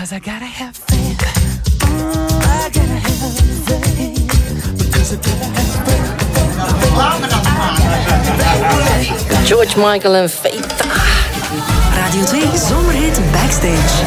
'Cause I gotta have faith. I gotta have faith. Because I gotta have faith. George Michael en Faith. Radio 2 Zomerhit Backstage.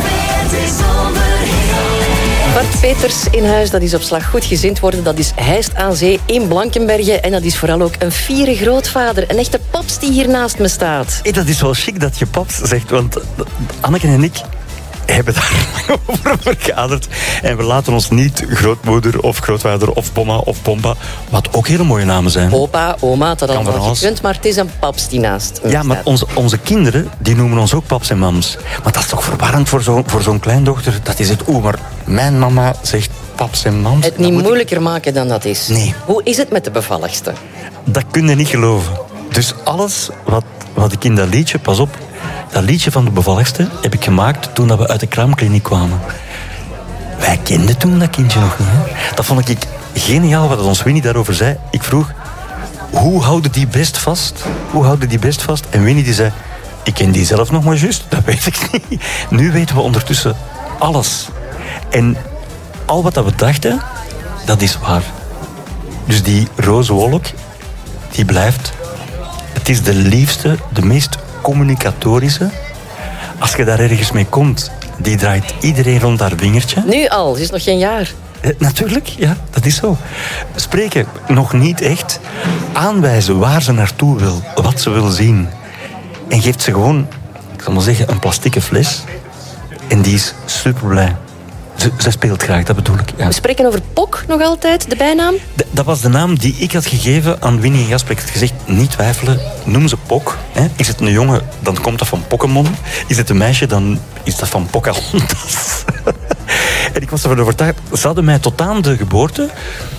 Bart Peters in huis, dat is op slag goed gezind worden. Dat is hijst aan zee in Blankenberge. En dat is vooral ook een fiere grootvader. Een echte paps die hier naast me staat. Hey, dat is wel chic dat je paps zegt, want Anneke en ik hebben daar over vergaderd. En we laten ons niet grootmoeder of grootvader of bomma of pompa, wat ook hele mooie namen zijn. Opa, oma, dat Kan allemaal van gekund, maar het is een paps die naast me Ja, maar staat. onze kinderen, die noemen ons ook paps en mams. Maar dat is toch verwarrend voor zo'n kleindochter. Dat is het, maar mijn mama zegt paps en mams. Het niet moeilijker maken dan dat is. Nee. Hoe is het met de bevalligste? Dat kun je niet geloven. Dus alles wat ik in dat liedje, pas op, dat liedje van de bevalligste heb ik gemaakt toen we uit de kraamkliniek kwamen. Wij kenden toen dat kindje nog niet. Hè? Dat vond ik geniaal wat ons Winnie daarover zei. Ik vroeg, hoe houden die best vast? Hoe houden die best vast? En Winnie die zei, ik ken die zelf nog maar juist, dat weet ik niet. Nu weten we ondertussen alles. En al wat we dachten, dat is waar. Dus die roze wolk, die blijft. Het is de liefste, de meest communicatorische. Als je daar ergens mee komt, die draait iedereen rond haar vingertje. Nu al, ze is nog geen jaar. Natuurlijk, ja, dat is zo. Spreken nog niet echt. Aanwijzen waar ze naartoe wil, wat ze wil zien. En geeft ze gewoon, ik zal maar zeggen, een plastieke fles. En die is super blij. Ze speelt graag, dat bedoel ik. Ja. We spreken over Pok nog altijd, de bijnaam. Dat was de naam die ik had gegeven aan Winnie en Jasper. Ik had gezegd, niet twijfelen, noem ze Pok. Hè. Is het een jongen, dan komt dat van Pokémon. Is het een meisje, dan is dat van Pocahontas. En ik was ervan overtuigd, ze hadden mij tot aan de geboorte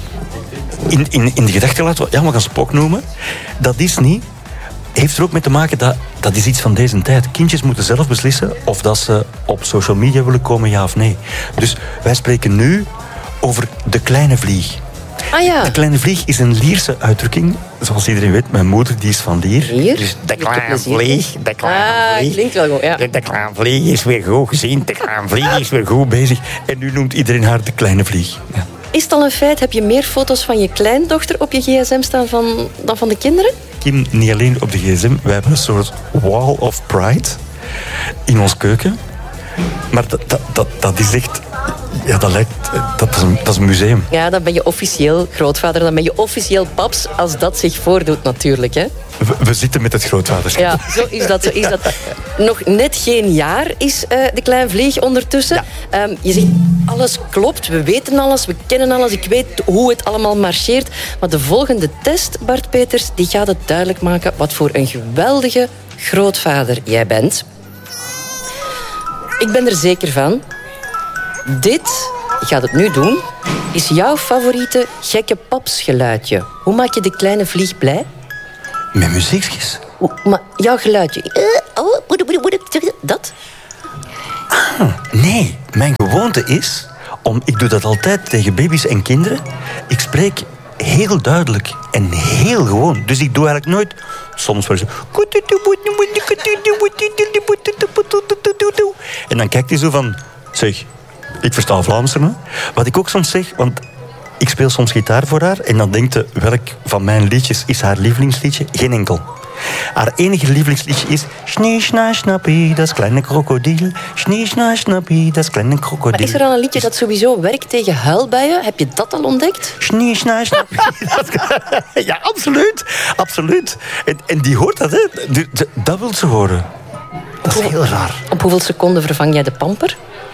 in de gedachte laten, ja, we gaan ze Pok noemen. Dat is niet. Heeft er ook mee te maken dat is iets van deze tijd. Kindjes moeten zelf beslissen of dat ze op social media willen komen, ja of nee. Dus wij spreken nu over de kleine vlieg. Ah ja. De kleine vlieg is een Lierse uitdrukking. Zoals iedereen weet, mijn moeder die is van Lier. Lier? Dus de Met kleine plezier. vlieg, de kleine vlieg. Klinkt wel goed, ja. De kleine vlieg is weer goed gezien, de kleine vlieg is weer goed bezig. En nu noemt iedereen haar de kleine vlieg. Ja. Is het al een feit, heb je meer foto's van je kleindochter op je gsm staan dan van de kinderen? Kim, niet alleen op de gsm, wij hebben een soort wall of pride in ons keuken. Maar dat is echt... Ja, dat is een museum. Ja, dan ben je officieel grootvader, dan ben je officieel paps, als dat zich voordoet natuurlijk, hè. We zitten met het grootvaderschap. Ja, zo is dat. Nog net geen jaar is de kleine vlieg ondertussen. Ja. Je zegt, alles klopt, we weten alles, we kennen alles, ik weet hoe het allemaal marcheert. Maar de volgende test, Bart Peters, die gaat het duidelijk maken wat voor een geweldige grootvader jij bent. Ik ben er zeker van. Dit, ik ga het nu doen, is jouw favoriete gekke papsgeluidje. Hoe maak je de kleine vlieg blij? Met muziekjes. Maar jouw geluidje. Dat? Nee, mijn gewoonte is... Ik doe dat altijd tegen baby's en kinderen. Ik spreek heel duidelijk en heel gewoon. Dus ik doe eigenlijk nooit... Soms wel zo... En dan kijkt hij zo van... Zeg, ik versta Vlaams, hè? Wat ik ook soms zeg... Want ik speel soms gitaar voor haar... En dan denkt ze, welk van mijn liedjes is haar lievelingsliedje? Geen enkel. Haar enige lievelingsliedje is... Schnee, schna, schnappie, dat is kleine krokodil. Schnee, schna, schnappie, dat is kleine krokodil. Maar is er al een liedje dat sowieso werkt tegen huilbuien? Heb je dat al ontdekt? Schnee, schna, schnappie. Ja, absoluut. Absoluut. En die hoort dat, hè. Dat wil ze horen. Dat is heel raar. Op hoeveel seconden vervang jij de pamper?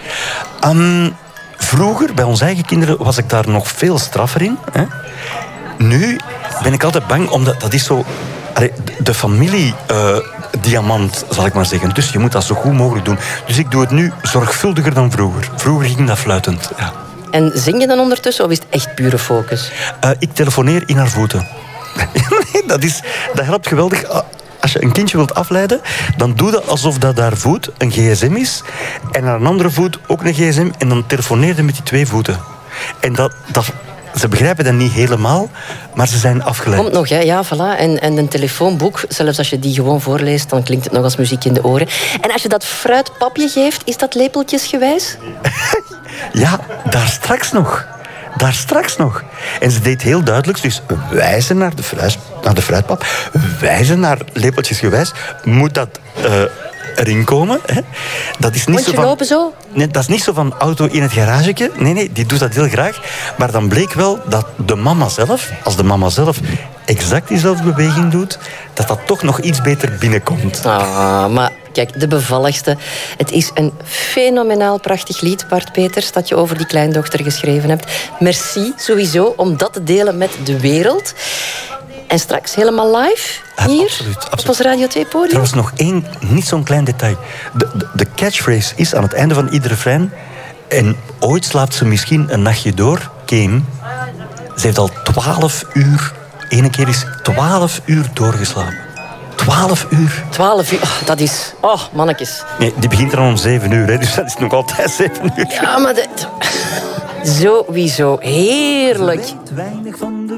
Vroeger, bij onze eigen kinderen, was ik daar nog veel straffer in. Hè. Nu ben ik altijd bang, omdat dat is zo... De familie-diamant, zal ik maar zeggen. Dus je moet dat zo goed mogelijk doen. Dus ik doe het nu zorgvuldiger dan vroeger. Vroeger ging dat fluitend, ja. En zing je dan ondertussen of is het echt pure focus? Ik telefoneer in haar voeten. Nee, dat helpt geweldig. Als je een kindje wilt afleiden, dan doe dat alsof dat haar voet een gsm is en aan een andere voet ook een gsm en dan telefoneer je met die twee voeten. En dat Ze begrijpen dat niet helemaal, maar ze zijn afgeleid. Komt nog, hè? Ja, voilà. En een telefoonboek, zelfs als je die gewoon voorleest, dan klinkt het nog als muziek in de oren. En als je dat fruitpapje geeft, is dat lepeltjesgewijs? Ja, daar straks nog. En ze deed heel duidelijk, dus wijzen naar de fruitpap, wijzen naar lepeltjesgewijs, moet dat erin komen. Hè. Dat is niet Mondje zo van, lopen zo? Nee, dat is niet zo van auto in het garageke. Nee, die doet dat heel graag. Maar dan bleek wel dat de mama zelf, als de mama zelf exact diezelfde beweging doet, dat dat toch nog iets beter binnenkomt. Ah, maar kijk, de bevalligste. Het is een fenomenaal prachtig lied, Bart Peters, dat je over die kleindochter geschreven hebt. Merci sowieso om dat te delen met de wereld. En straks helemaal live hier Absoluut. op ons Radio 2-podium. Trouwens, nog één, niet zo'n klein detail. De catchphrase is aan het einde van ieder refrein, en ooit slaapt ze misschien een nachtje door, Kane. Ze heeft al 12 uur, ene keer is 12 uur doorgeslapen. 12 uur. 12 uur, dat is... Oh, mannetjes. Nee, die begint er om 7 uur, hè, dus dat is nog altijd 7 uur. Ja, maar sowieso heerlijk. Weinig van de